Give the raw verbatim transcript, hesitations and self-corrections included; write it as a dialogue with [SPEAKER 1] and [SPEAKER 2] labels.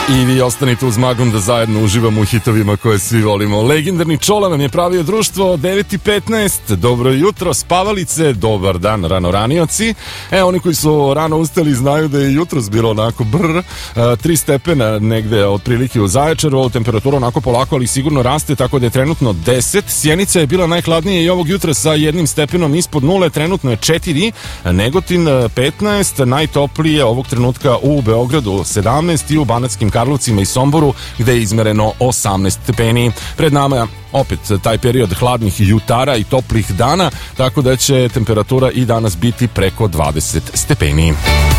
[SPEAKER 1] I vi ostanite uz Magom da zajedno uživamo u hitovima koje svi volimo. Legendarni Čola nam je pravio društvo devet i petnaest. Dobro jutro, spavalice, dobar dan, ranoranioci. E, oni koji su rano ustali znaju da je jutros bilo onako brr, tri stepena negde otprilike u Zaječaru, temperatura onako polako, ali sigurno raste, tako da je trenutno deset. Sjenica je bila najhladnija i ovog jutra sa jednim stepenom ispod nule, trenutno je četiri. Negotin petnaest, najtoplije ovog trenutka u Beogradu sedamnaest i u Banatskim Karlovcima i Somboru gde je izmereno osamnaest stepeni. Pred nama opet taj period hladnih jutara i toplih dana, tako da će temperatura i danas biti preko dvadeset stepeni.